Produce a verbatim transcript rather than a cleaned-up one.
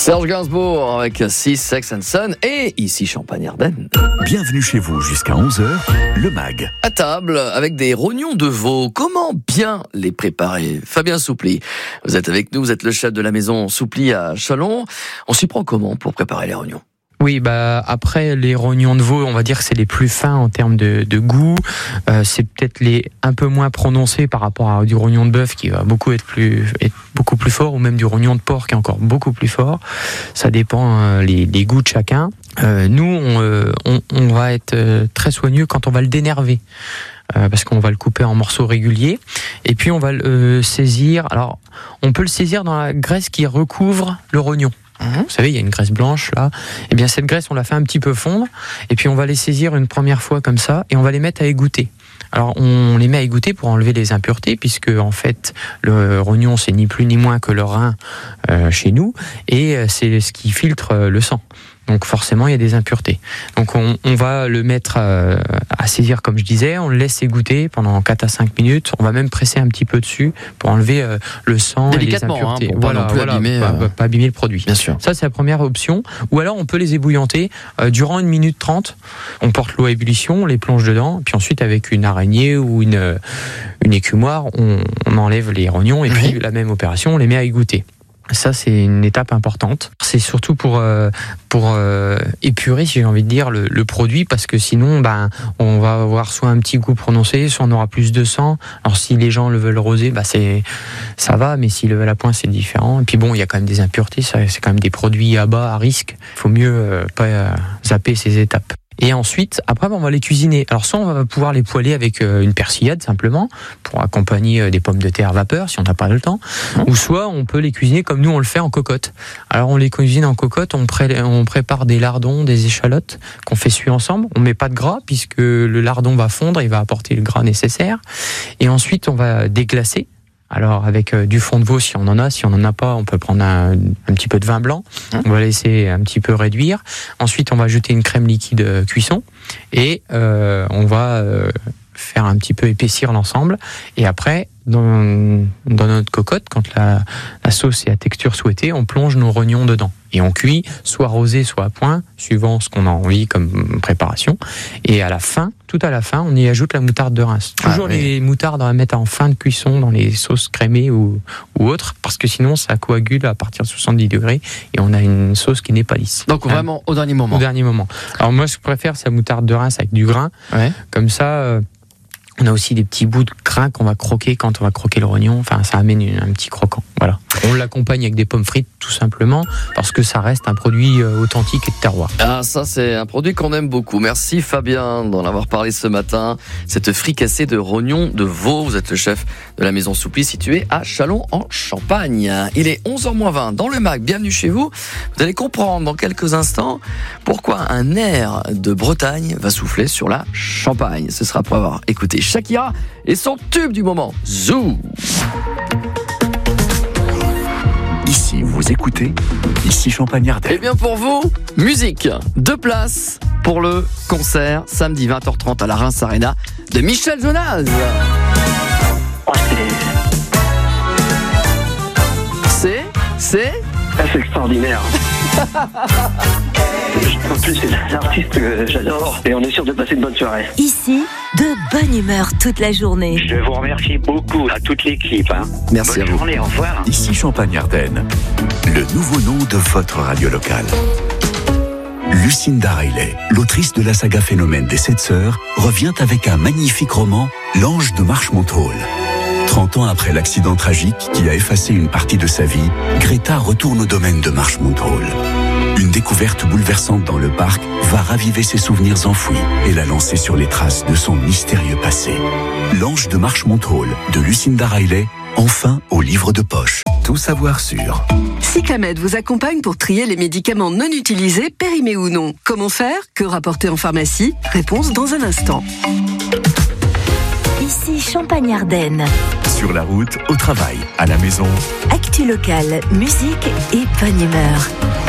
Serge Gainsbourg avec six Sex and Son et ici Champagne-Ardenne. Bienvenue chez vous jusqu'à onze heures, le M A G. À table avec des rognons de veau. Comment bien les préparer? Fabien Soupli, vous êtes avec nous, vous êtes le chef de la maison Soupli à Châlons. On s'y prend comment pour préparer les rognons? Oui, bah après les rognons de veau, on va dire que c'est les plus fins en termes de, de goût. Euh, c'est peut-être les un peu moins prononcés par rapport à du rognon de bœuf qui va beaucoup être plus être beaucoup plus fort, ou même du rognon de porc qui est encore beaucoup plus fort. Ça dépend euh, les, les goûts de chacun. Euh, nous, on, euh, on, on va être euh, très soigneux quand on va le dénerver. Euh, parce qu'on va le couper en morceaux réguliers et puis on va le euh, saisir. Alors, on peut le saisir dans la graisse qui recouvre le rognon. Vous savez, il y a une graisse blanche là. Et bien cette graisse, on la fait un petit peu fondre et puis on va les saisir une première fois comme ça et on va les mettre à égoutter. Alors on les met à égoutter pour enlever les impuretés, puisque en fait le rognon c'est ni plus ni moins que le rein euh, chez nous, et c'est ce qui filtre le sang. Donc forcément il y a des impuretés. Donc on, on va le mettre euh, à saisir comme je disais, on le laisse égoutter pendant quatre à cinq minutes, on va même presser un petit peu dessus pour enlever euh, le sang et les impuretés. Hein, pour voilà, pas non plus voilà, abîmer, pas, euh... pas abîmer le produit. Bien sûr. Ça c'est la première option. Ou alors on peut les ébouillanter euh, durant une minute trente. On porte l'eau à ébullition, on les plonge dedans, puis ensuite avec une araignée ou une, une écumoire, on, on enlève les rognons et puis oui. La même opération, on les met à égoutter. Ça, c'est une étape importante. C'est surtout pour euh, pour euh, épurer, si j'ai envie de dire, le, le produit, parce que sinon, ben, on va avoir soit un petit goût prononcé, soit on aura plus de sang. Alors, si les gens le veulent rosé, bah c'est ça va, mais s'ils le veulent à point, c'est différent. Et puis bon, il y a quand même des impuretés. Ça, c'est quand même des produits à bas, à risque. Il faut mieux euh, pas euh, zapper ces étapes. Et ensuite, après, on va les cuisiner. Alors, soit on va pouvoir les poêler avec une persillade, simplement, pour accompagner des pommes de terre vapeur, si on n'a pas le temps. Mmh. Ou soit, on peut les cuisiner comme nous, on le fait en cocotte. Alors, on les cuisine en cocotte, on, pré- on prépare des lardons, des échalotes, qu'on fait suer ensemble. On met pas de gras, puisque le lardon va fondre, il va apporter le gras nécessaire. Et ensuite, on va déglacer. Alors avec euh, du fond de veau si on en a, si on n'en a pas, on peut prendre un, un petit peu de vin blanc, mmh. On va laisser un petit peu réduire. Ensuite on va ajouter une crème liquide euh, cuisson et euh, on va euh, faire un petit peu épaissir l'ensemble. Et après, dans, dans notre cocotte, quand la, la sauce est à texture souhaitée, on plonge nos rognons dedans. Et on cuit, soit rosé, soit à point, suivant ce qu'on a envie comme préparation. Et à la fin, tout à la fin, on y ajoute la moutarde de Reims. Ah, Toujours oui. Les moutardes à mettre en fin de cuisson dans les sauces crémées ou, ou autres, parce que sinon ça coagule à partir de soixante-dix degrés et on a une sauce qui n'est pas lisse. Donc vraiment hein, au dernier moment. Au dernier moment. Alors moi, ce que je préfère, c'est la moutarde de Reims avec du grain. Ouais. Comme ça... Euh, on a aussi des petits bouts de grain qu'on va croquer quand on va croquer le rognon. Enfin, ça amène une, un petit croquant. Voilà. On l'accompagne avec des pommes frites, tout simplement, parce que ça reste un produit authentique et de terroir. Ah, ça, c'est un produit qu'on aime beaucoup. Merci Fabien d'en avoir parlé ce matin. Cette fricassée de rognons de veau. Vous êtes le chef de la maison Soupli située à Châlons en Champagne. Il est onze heures moins vingt dans le M A G. Bienvenue chez vous. Vous allez comprendre dans quelques instants pourquoi un air de Bretagne va souffler sur la Champagne. Ce sera pour avoir écouté Shakira et son tube du moment, Zou. Ici, vous écoutez, ici Champagne-Ardenne. Et bien pour vous, musique, deux places pour le concert samedi vingt heures trente à la Reims Arena de Michel Jonas. Oh, c'est... C'est... Ah, c'est extraordinaire. En plus, c'est un artiste que j'adore et on est sûr de passer une bonne soirée. Ici, de bonne humeur toute la journée. Je vous remercie beaucoup à toute l'équipe. Hein. Merci bonne à vous. Journée, au revoir. Ici Champagne-Ardenne, le nouveau nom de votre radio locale. Lucinda Riley, l'autrice de la saga Phénomène des Sept Sœurs, revient avec un magnifique roman, L'Ange de Marchmont Hall. trente ans après l'accident tragique qui a effacé une partie de sa vie, Greta retourne au domaine de Marchmont Hall. Une découverte bouleversante dans le parc va raviver ses souvenirs enfouis et la lancer sur les traces de son mystérieux passé. L'Ange de Marchmont Hall de Lucinda Riley, enfin au livre de poche. Tout savoir sur... Cyclamed vous accompagne pour trier les médicaments non utilisés, périmés ou non. Comment faire? Que rapporter en pharmacie? Réponse dans un instant. Ici Champagne-Ardenne. Sur la route, au travail, à la maison. Actu locale, musique et bonne humeur.